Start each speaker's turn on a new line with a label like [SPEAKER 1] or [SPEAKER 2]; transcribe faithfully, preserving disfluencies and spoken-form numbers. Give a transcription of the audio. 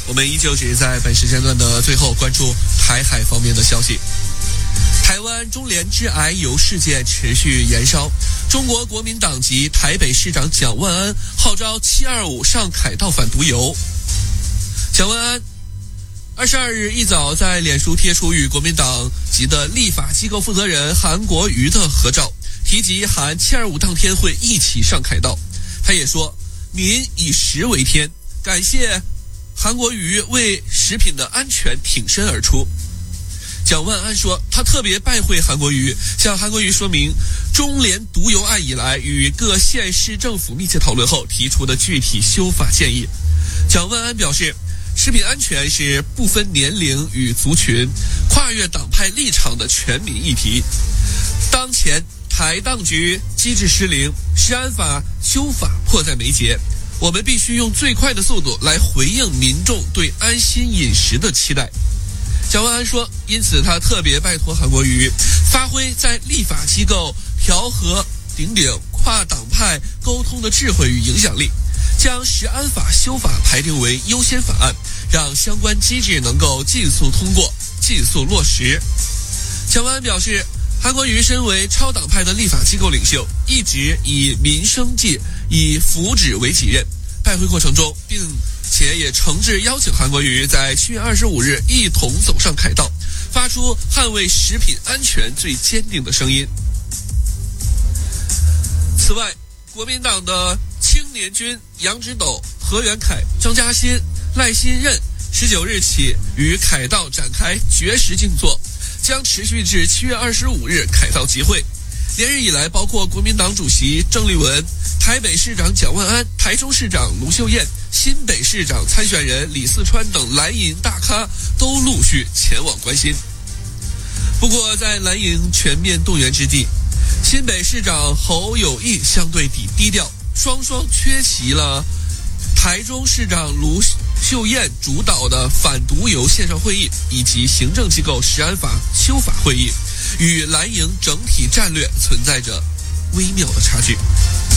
[SPEAKER 1] 我们依旧只是在本时间段的最后关注台海方面的消息。台湾中联致癌油事件持续延烧，中国国民党籍台北市长蒋万安号召七二五上凯道反毒油。蒋万安二十二日一早在脸书贴出与国民党籍的立法机构负责人韩国瑜的合照，提及含七二五当天会一起上凯道。他也说民以食为天，感谢韩国瑜为食品的安全挺身而出。蒋万安说，他特别拜会韩国瑜，向韩国瑜说明中联毒油案以来与各县市政府密切讨论后提出的具体修法建议。蒋万安表示，食品安全是不分年龄与族群、跨越党派立场的全民议题。当前台当局机制失灵，食安法修法迫在眉睫，我们必须用最快的速度来回应民众对安心饮食的期待。蒋万安说，因此他特别拜托韩国瑜发挥在立法机构调和顶顶跨党派沟通的智慧与影响力，将食安法修法排定为优先法案，让相关机制能够尽速通过、尽速落实。蒋万安表示，韩国瑜身为超党派的立法机构领袖，一直以民生计、以福祉为己任。拜会过程中，并且也诚挚邀请韩国瑜在七月二十五日一同走上凯道，发出捍卫食品安全最坚定的声音。此外，国民党的青年军杨直斗、何元凯、张嘉欣、赖新任十九日起于凯道展开绝食静坐，将持续至七月二十五日凯道集会。连日以来，包括国民党主席郑丽文、台北市长蒋万安、台中市长卢秀燕、新北市长参选人李四川等蓝营大咖都陆续前往关心。不过，在蓝营全面动员之际，新北市长侯友宜相对低低调，双双缺席了台中市长卢秀燕主导的反毒油线上会议以及行政机构食安法修法会议，与蓝营整体战略存在着微妙的差距。